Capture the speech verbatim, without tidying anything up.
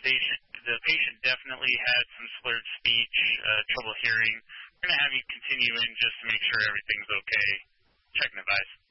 patient, the patient definitely had some slurred speech, uh, trouble hearing. We're going to have you continue in just to make sure everything's okay. Checking the device.